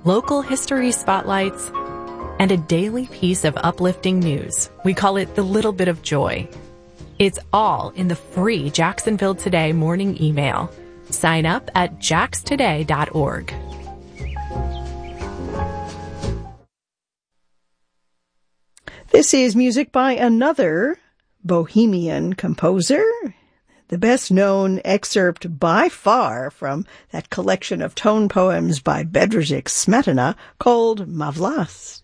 local history spotlights, and a daily piece of uplifting news. We call it the little bit of joy. It's all in the free Jacksonville Today morning email. Sign up at jaxtoday.org. This is music by another Bohemian composer, the best-known excerpt by far from that collection of tone poems by Bedřich Smetana called Ma Vlast.